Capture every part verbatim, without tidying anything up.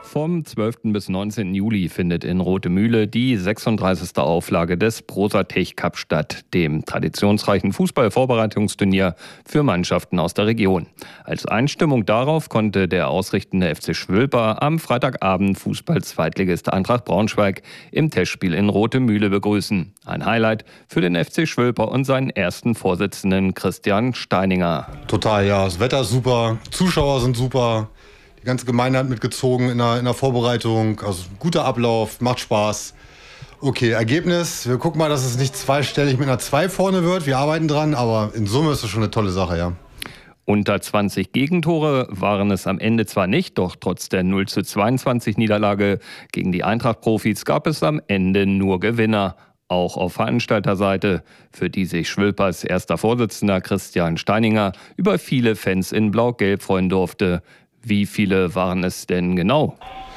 Vom zwölften bis neunzehnten Juli findet in Rothemühle die sechsunddreißigste Auflage des Prosatech Cup statt, dem traditionsreichen Fußballvorbereitungsturnier für Mannschaften aus der Region. Als Einstimmung darauf konnte der ausrichtende F C Schwölper am Freitagabend Fußball-Zweitligist Eintracht Braunschweig im Testspiel in Rothemühle begrüßen. Ein Highlight für den F C Schwölper und seinen ersten Vorsitzenden Christian Steininger. Total, ja. Das Wetter ist super, Zuschauer sind super. Die ganze Gemeinde hat mitgezogen in der, in der Vorbereitung. Also guter Ablauf, macht Spaß. Okay, Ergebnis. Wir gucken mal, dass es nicht zweistellig mit einer zwei vorne wird. Wir arbeiten dran, aber in Summe ist es schon eine tolle Sache, ja. Unter zwanzig Gegentore waren es am Ende zwar nicht, doch trotz der null zu zweiundzwanzig Niederlage gegen die Eintracht-Profis gab es am Ende nur Gewinner. Auch auf Veranstalterseite, für die sich Schwölpers erster Vorsitzender Christian Steininger über viele Fans in Blau-Gelb freuen durfte. Wie viele waren es denn genau?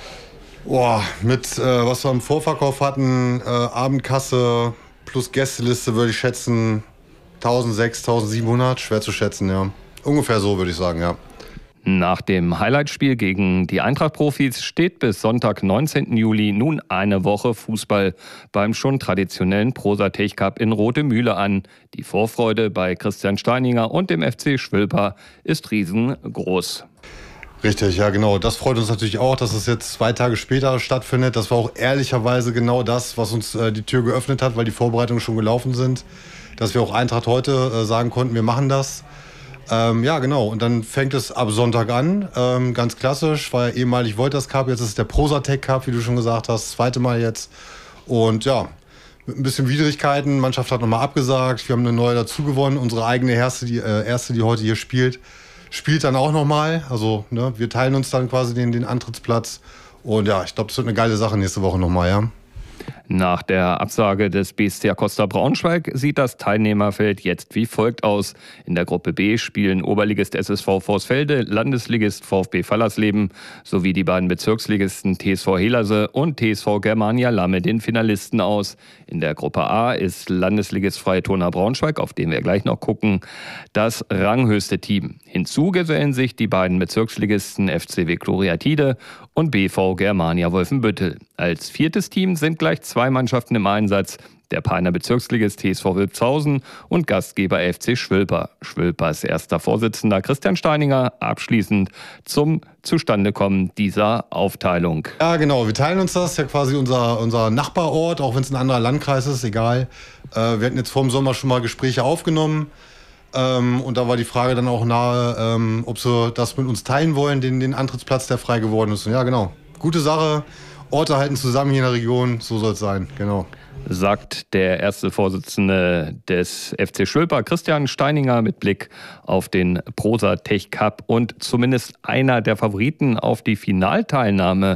Boah, mit äh, was wir im Vorverkauf hatten, äh, Abendkasse plus Gästeliste würde ich schätzen eintausendsechshundert, eintausendsiebenhundert, schwer zu schätzen, ja. Ungefähr so würde ich sagen, ja. Nach dem Highlightspiel gegen die Eintracht-Profis steht bis Sonntag, neunzehnten Juli, nun eine Woche Fußball beim schon traditionellen Prosatech Cup in Rothemühle an. Die Vorfreude bei Christian Steininger und dem F C Schwölper ist riesengroß. Richtig, ja genau. Das freut uns natürlich auch, dass es jetzt zwei Tage später stattfindet. Das war auch ehrlicherweise genau das, was uns äh, die Tür geöffnet hat, weil die Vorbereitungen schon gelaufen sind. Dass wir auch Eintracht heute äh, sagen konnten, wir machen das. Ähm, ja, genau. Und dann fängt es ab Sonntag an. Ähm, ganz klassisch, war ja ehemalig Wolters Cup, jetzt ist es der Prosatech Cup, wie du schon gesagt hast, das zweite Mal jetzt. Und ja, mit ein bisschen Widrigkeiten. Die Mannschaft hat nochmal abgesagt. Wir haben eine neue dazu gewonnen. Unsere eigene erste, die, äh, erste, die heute hier spielt, spielt dann auch nochmal. Also ne, wir teilen uns dann quasi den, den Antrittsplatz. Und ja, ich glaube, das wird eine geile Sache nächste Woche nochmal, ja. Nach der Absage des B S C Acosta Braunschweig sieht das Teilnehmerfeld jetzt wie folgt aus. In der Gruppe B spielen Oberligist S S V Vorsfelde, Landesligist VfB Fallersleben sowie die beiden Bezirksligisten T S V Helase und T S V Germania Lamme den Finalisten aus. In der Gruppe A ist Landesligist Freie Turner Braunschweig, auf den wir gleich noch gucken, das ranghöchste Team. Hinzu gesellen sich die beiden Bezirksligisten F C W Gloriatide und B V Germania Wolfenbüttel. Als viertes Team sind gleich zwei Mannschaften im Einsatz, der Peiner Bezirksligist T S V Wilpshausen und Gastgeber F C Schwölper. Schwölpers erster Vorsitzender Christian Steininger abschließend zum Zustandekommen dieser Aufteilung. Ja genau, wir teilen uns das, ja quasi unser, unser Nachbarort, auch wenn es ein anderer Landkreis ist, egal. Äh, wir hatten jetzt vor dem Sommer schon mal Gespräche aufgenommen. Ähm, und da war die Frage dann auch nahe, ähm, ob sie das mit uns teilen wollen, den, den Antrittsplatz, der frei geworden ist. Und ja, genau. Gute Sache. Orte halten zusammen hier in der Region. So soll es sein. Genau. Sagt der erste Vorsitzende des F C Schwölper, Christian Steininger, mit Blick auf den Prosatech Cup. Und zumindest einer der Favoriten auf die Finalteilnahme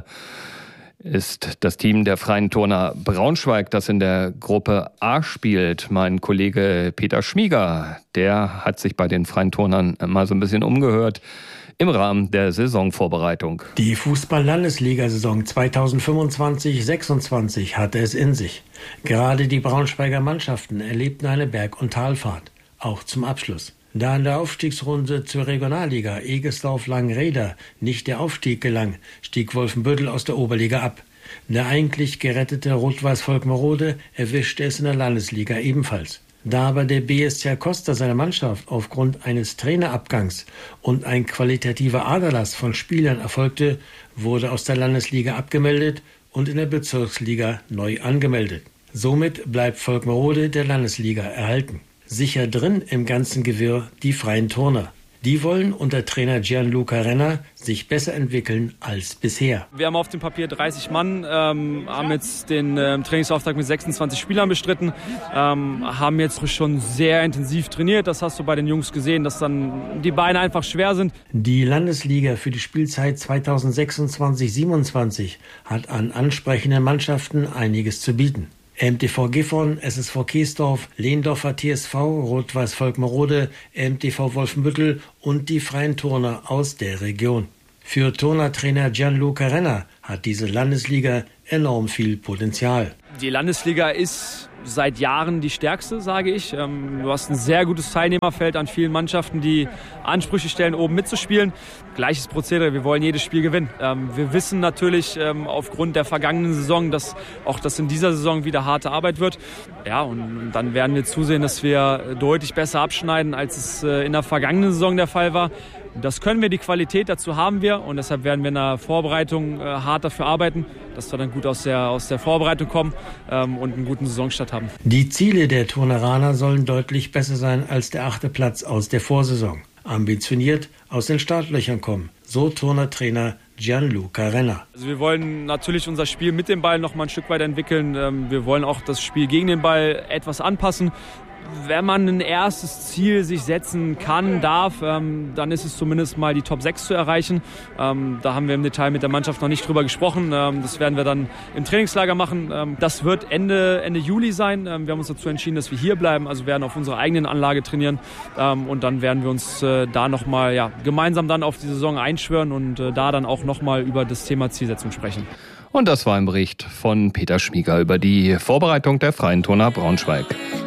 ist das Team der Freien Turner Braunschweig, das in der Gruppe A spielt. Mein Kollege Peter Schmieger, der hat sich bei den Freien Turnern mal so ein bisschen umgehört im Rahmen der Saisonvorbereitung. Die Fußball-Landesliga-Saison zweitausendfünfundzwanzig sechsundzwanzig hatte es in sich. Gerade die Braunschweiger Mannschaften erlebten eine Berg- und Talfahrt, auch zum Abschluss. Da in der Aufstiegsrunde zur Regionalliga Egesdorf-Langenreda nicht der Aufstieg gelang, stieg Wolfenbüttel aus der Oberliga ab. Der eigentlich gerettete Rot-Weiß-Volkmerode erwischte es in der Landesliga ebenfalls. Da aber der B S C Acosta seine Mannschaft aufgrund eines Trainerabgangs und ein qualitativer Aderlass von Spielern erfolgte, wurde aus der Landesliga abgemeldet und in der Bezirksliga neu angemeldet. Somit bleibt Volkmerode der Landesliga erhalten. Sicher drin im ganzen Gewirr die Freien Turner. Die wollen unter Trainer Gianluca Renner sich besser entwickeln als bisher. Wir haben auf dem Papier dreißig Mann, ähm, haben jetzt den ähm, Trainingsauftrag mit sechsundzwanzig Spielern bestritten, ähm, haben jetzt schon sehr intensiv trainiert. Das hast du bei den Jungs gesehen, dass dann die Beine einfach schwer sind. Die Landesliga für die Spielzeit zweitausendsechsundzwanzig siebenundzwanzig hat an ansprechenden Mannschaften einiges zu bieten. M T V Gifhorn, S S V Keesdorf, Lehndorfer T S V, Rot-Weiß Volkmerode, M T V Wolfenbüttel und die Freien Turner aus der Region. Für Turnertrainer Gianluca Renner hat diese Landesliga enorm viel Potenzial. Die Landesliga ist seit Jahren die stärkste, sage ich. Du hast ein sehr gutes Teilnehmerfeld an vielen Mannschaften, die Ansprüche stellen, oben mitzuspielen. Gleiches Prozedere, wir wollen jedes Spiel gewinnen. Wir wissen natürlich aufgrund der vergangenen Saison, dass auch das in dieser Saison wieder harte Arbeit wird. Ja, und dann werden wir zusehen, dass wir deutlich besser abschneiden, als es in der vergangenen Saison der Fall war. Das können wir, die Qualität dazu haben wir und deshalb werden wir in der Vorbereitung äh, hart dafür arbeiten, dass wir dann gut aus der, aus der Vorbereitung kommen ähm, und einen guten Saisonstart haben. Die Ziele der Turneraner sollen deutlich besser sein als der achte Platz aus der Vorsaison. Ambitioniert aus den Startlöchern kommen, so Turnertrainer Gianluca Renner. Also wir wollen natürlich unser Spiel mit dem Ball noch mal ein Stück weit entwickeln. Ähm, wir wollen auch das Spiel gegen den Ball etwas anpassen. Wenn man ein erstes Ziel sich setzen kann, darf, ähm, dann ist es zumindest mal die Top sechs zu erreichen. Ähm, da haben wir im Detail mit der Mannschaft noch nicht drüber gesprochen. Ähm, das werden wir dann im Trainingslager machen. Ähm, das wird Ende, Ende Juli sein. Ähm, wir haben uns dazu entschieden, dass wir hier bleiben, also werden auf unserer eigenen Anlage trainieren. Ähm, und dann werden wir uns äh, da nochmal ja, gemeinsam dann auf die Saison einschwören und äh, da dann auch nochmal über das Thema Zielsetzung sprechen. Und das war ein Bericht von Peter Schmieger über die Vorbereitung der Freien Turner Braunschweig.